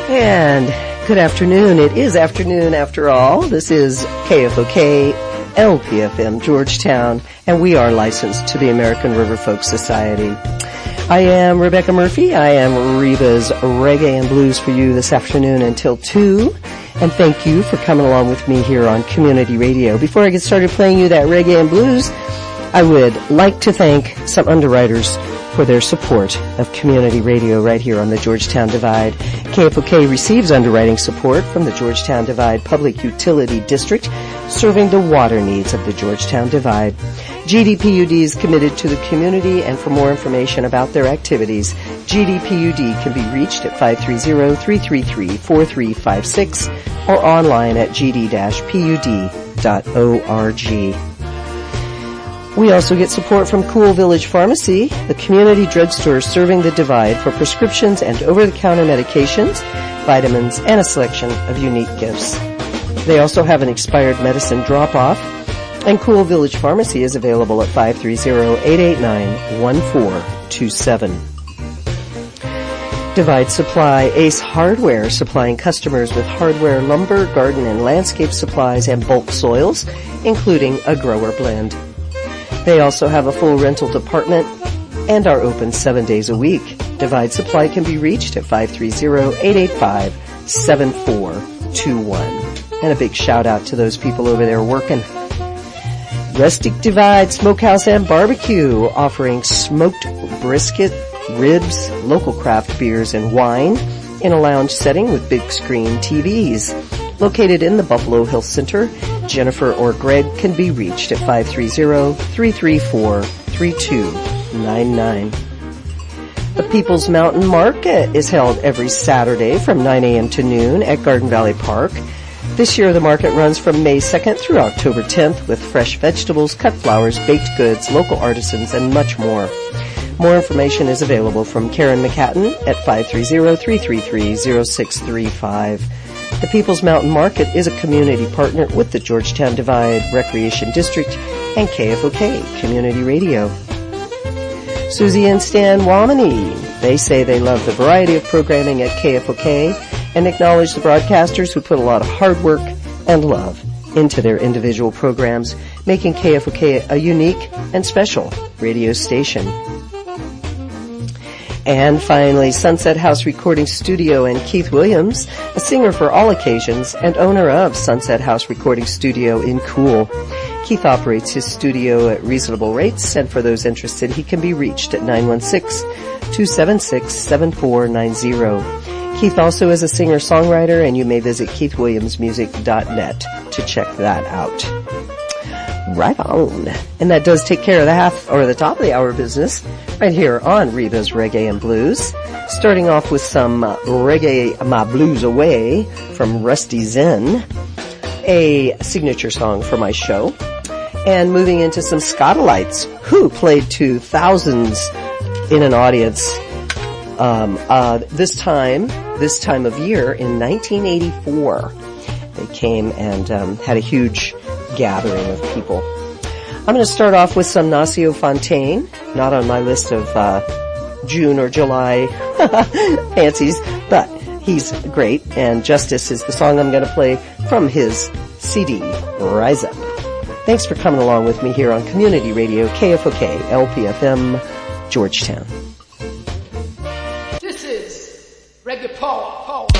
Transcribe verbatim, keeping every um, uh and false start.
And good afternoon. It is afternoon after all. This is K F O K, L P F M, Georgetown, and we are licensed to the American River Folk Society. I am Rebecca Murphy. I am Reba's Reggae and Blues for you this afternoon until two. And thank you for coming along with me here on Community Radio. Before I get started playing you that Reggae and Blues, I would like to thank some underwriters for their support of Community Radio right here on the Georgetown Divide. K F O K receives underwriting support from the Georgetown Divide Public Utility District, serving the water needs of the Georgetown Divide. G D P U D is committed to the community, and for more information about their activities, G D P U D can be reached at five three zero, three three three, four three five six or online at g d dash p u d dot org. We also get support from Cool Village Pharmacy, the community drugstore serving the Divide for prescriptions and over-the-counter medications, vitamins, and a selection of unique gifts. They also have an expired medicine drop-off, and Cool Village Pharmacy is available at five three zero, eight eight nine, one four two seven. Divide Supply Ace Hardware, supplying customers with hardware, lumber, garden, and landscape supplies and bulk soils, including a grower blend. They also have a full rental department and are open seven days a week. Divide Supply can be reached at five three zero, eight eight five, seven four two one. And a big shout out to those people over there working. Rustic Divide Smokehouse and Barbecue, offering smoked brisket, ribs, local craft beers, and wine in a lounge setting with big screen T Vs. Located in the Buffalo Hill Center, Jennifer or Greg can be reached at five three zero, three three four, three two nine nine. The People's Mountain Market is held every Saturday from nine a.m. to noon at Garden Valley Park. This year the market runs from May second through October tenth with fresh vegetables, cut flowers, baked goods, local artisans, and much more. More information is available from Karen McCatton at five three zero, three three three, zero six three five. The People's Mountain Market is a community partner with the Georgetown Divide Recreation District and K F O K Community Radio. Susie and Stan Wamini, they say they love the variety of programming at K F O K and acknowledge the broadcasters who put a lot of hard work and love into their individual programs, making K F O K a unique and special radio station. And finally, Sunset House Recording Studio and Keith Williams, a singer for all occasions and owner of Sunset House Recording Studio in Cool. Keith operates his studio at reasonable rates, and for those interested, he can be reached at nine one six, two seven six, seven four nine zero. Keith also is a singer-songwriter, and you may visit keith williams music dot net to check that out. Right on. And that does take care of the half or the top of the hour business right here on Reba's Reggae and Blues. Starting off with some uh, Reggae My Blues Away from Rusty Zen, a signature song for my show. And moving into some Scotalites, who played to thousands in an audience um, uh, this time, this time of year in nineteen eighty-four. They came and um, had a huge gathering of people. I'm going to start off with some Nacio Fontaine, not on my list of uh, June or July fancies, but he's great, and Justice is the song I'm going to play from his C D, Rise Up. Thanks for coming along with me here on Community Radio, K F O K, L P F M, Georgetown. This is Reggae Paul.